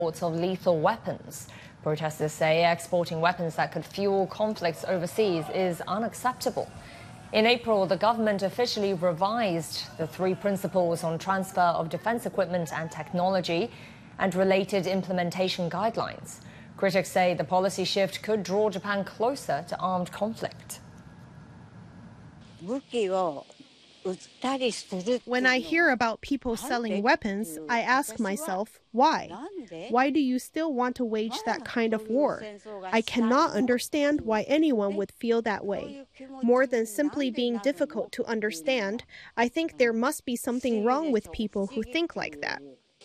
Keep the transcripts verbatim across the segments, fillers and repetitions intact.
Of lethal weapons. Protesters say exporting weapons that could fuel conflicts overseas is unacceptable. In April, the government officially revised the three principles on transfer of defense equipment and technology and related implementation guidelines. Critics say the policy shift could draw Japan closer to armed conflict. When I hear about people selling weapons, I ask myself, why? Why do you still want to wage that kind of war? I cannot understand why anyone would feel that way. More than simply being difficult to understand, I think there must be something wrong with people who think like that.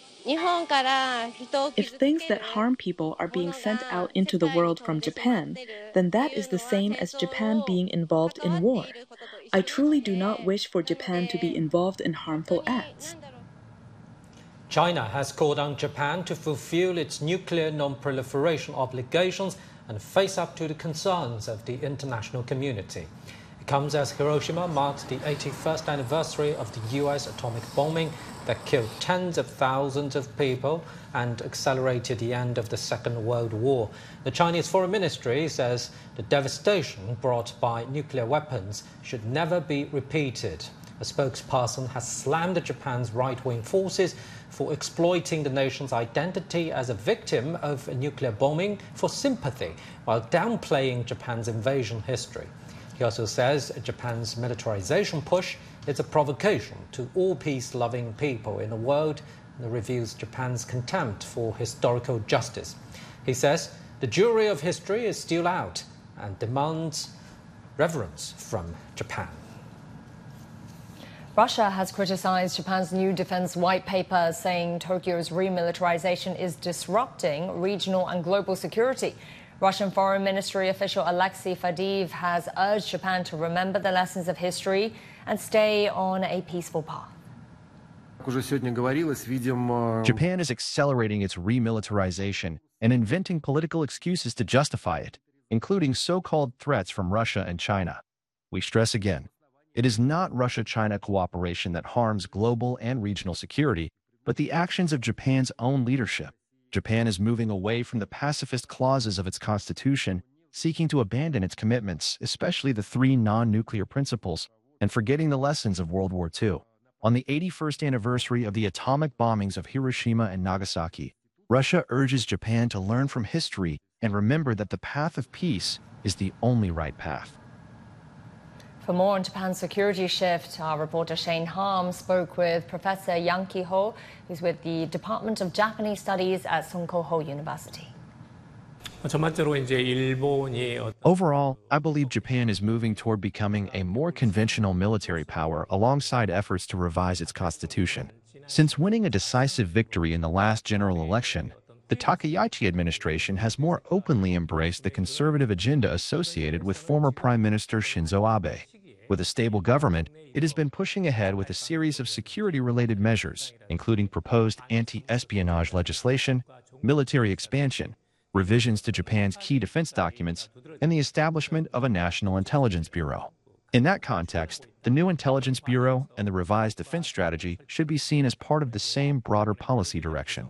If things that harm people are being sent out into the world from Japan, then that is the same as Japan being involved in war. I truly do not wish for Japan to be involved in harmful acts. China has called on Japan to fulfill its nuclear non-proliferation obligations and face up to the concerns of the international community. It comes as Hiroshima marks the eighty-first anniversary of the U S atomic bombing that killed tens of thousands of people and accelerated the end of the Second World War. The Chinese Foreign Ministry says the devastation brought by nuclear weapons should never be repeated. A spokesperson has slammed Japan's right-wing forces for exploiting the nation's identity as a victim of a nuclear bombing for sympathy, while downplaying Japan's invasion history. He also says Japan's militarization push is a provocation to all peace-loving people in the world and reveals Japan's contempt for historical justice. He says the jury of history is still out and demands reverence from Japan. Russia has criticized Japan's new defense white paper, saying Tokyo's remilitarization is disrupting regional and global security. Russian Foreign Ministry official Alexei Fadiev has urged Japan to remember the lessons of history and stay on a peaceful path. Japan is accelerating its remilitarization and inventing political excuses to justify it, including so-called threats from Russia and China. We stress again, it is not Russia-China cooperation that harms global and regional security, but the actions of Japan's own leadership. Japan is moving away from the pacifist clauses of its constitution, seeking to abandon its commitments, especially the three non-nuclear principles, and forgetting the lessons of World War Two. On the eighty-first anniversary of the atomic bombings of Hiroshima and Nagasaki, Russia urges Japan to learn from history and remember that the path of peace is the only right path. For more on Japan's security shift, our reporter Shane Harm spoke with Professor Yang Ki-ho, who's with the Department of Japanese Studies at Sonkoho University. Overall, I believe Japan is moving toward becoming a more conventional military power alongside efforts to revise its constitution. Since winning a decisive victory in the last general election, the Takaichi administration has more openly embraced the conservative agenda associated with former Prime Minister Shinzo Abe. With a stable government, it has been pushing ahead with a series of security-related measures, including proposed anti-espionage legislation, military expansion, revisions to Japan's key defense documents, and the establishment of a National Intelligence Bureau. In that context, the new Intelligence Bureau and the revised defense strategy should be seen as part of the same broader policy direction.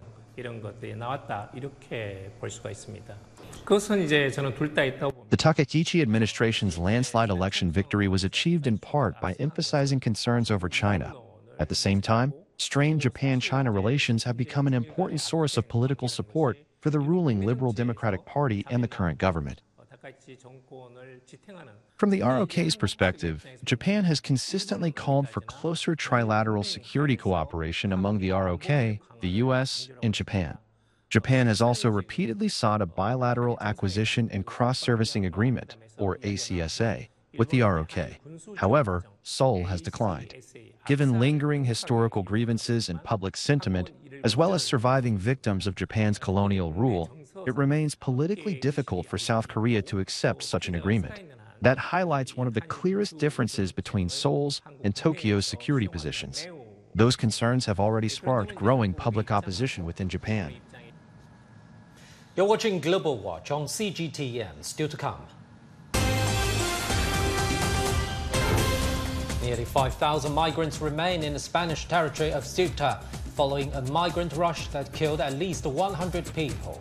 The Takaichi administration's landslide election victory was achieved in part by emphasizing concerns over China. At the same time, strained Japan-China relations have become an important source of political support for the ruling Liberal Democratic Party and the current government. From the R O K's perspective, Japan has consistently called for closer trilateral security cooperation among the R O K, the U S, and Japan. Japan has also repeatedly sought a bilateral acquisition and cross-servicing agreement, or A C S A, with the R O K. However, Seoul has declined. Given lingering historical grievances and public sentiment, as well as surviving victims of Japan's colonial rule, it remains politically difficult for South Korea to accept such an agreement. That highlights one of the clearest differences between Seoul's and Tokyo's security positions. Those concerns have already sparked growing public opposition within Japan. You're watching Global Watch on C G T N. Still to come. Nearly five thousand migrants remain in the Spanish territory of Ceuta. following a migrant rush that killed at least one hundred people.